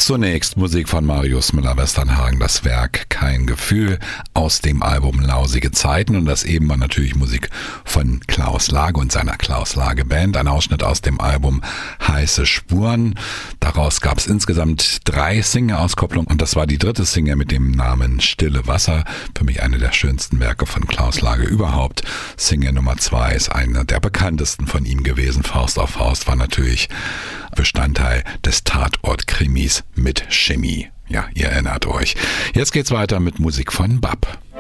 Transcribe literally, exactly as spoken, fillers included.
Zunächst Musik von Marius Müller-Westernhagen, das Werk Kein Gefühl aus dem Album Lausige Zeiten, und das eben war natürlich Musik von Klaus Lage und seiner Klaus Lage Band, ein Ausschnitt aus dem Album Heiße Spuren. Daraus gab es insgesamt drei Single-Auskopplungen und das war die dritte Single mit dem Namen Stille Wasser, für mich eine der schönsten Werke von Klaus Lage überhaupt. Single Nummer zwei ist eine der bekanntesten von ihm gewesen. Faust auf Faust war natürlich Bestandteil des Tatort-Krimis mit Chemie. Ja, ihr erinnert euch. Jetzt geht's weiter mit Musik von Bab.